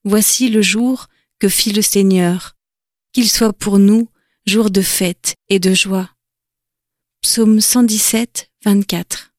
Voici le jour que fit le Seigneur, qu'il soit pour nous jour de fête et de joie. Psaume 117, 24.